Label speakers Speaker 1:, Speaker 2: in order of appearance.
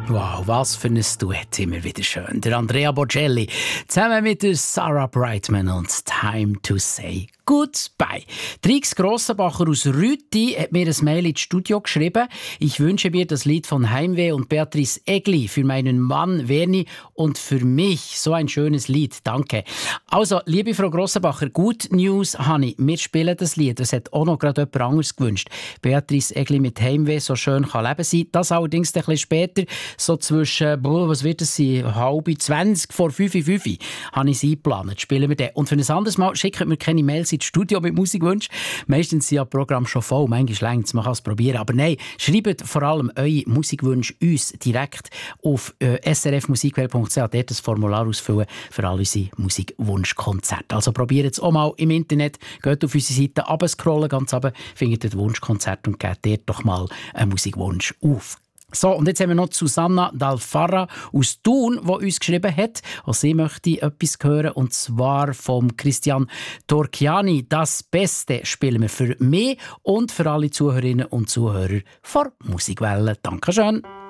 Speaker 1: Wow, was für ein Duett, immer wieder schön. Der Andrea Bocelli zusammen mit der Sarah Brightman und Time to Say Goodbye. Trix Grossenbacher aus Rüti hat mir ein Mail ins Studio geschrieben. Ich wünsche mir das Lied von Heimweh und Beatrice Egli für meinen Mann Verni und für mich. So ein schönes Lied, danke. Also, liebe Frau Grossenbacher, Good News habe ich. Wir spielen das Lied. Das hat auch noch gerade jemand anderes gewünscht. Beatrice Egli mit Heimweh, so schön kann Leben sein. Das allerdings ein bisschen später, so zwischen, was wird es sein, 19:30 vor 5:05 habe ich sie eingeplant. Spielen wir den. Und für ein anderes Mal schickt mir keine Mails ins Studio mit Musikwünschen. Meistens sind ja Programme schon voll, manchmal längst, man kann es probieren. Aber nein, schreibt vor allem eure Musikwünsche uns direkt auf srfmusikwelle.ch, dort das Formular ausfüllen für all unsere Musikwunschkonzerte. Also probiert es auch mal im Internet, geht auf unsere Seite, runterscrollen, ganz runter, findet ihr das Wunschkonzert und gebt dort doch mal einen Musikwunsch auf. So, und jetzt haben wir noch Susanna Dalfarra aus Thun, die uns geschrieben hat. Auch sie möchte etwas hören, und zwar vom Christian Torchiani. Das Beste spielen wir für mich und für alle Zuhörerinnen und Zuhörer von Musikwelle. Dankeschön.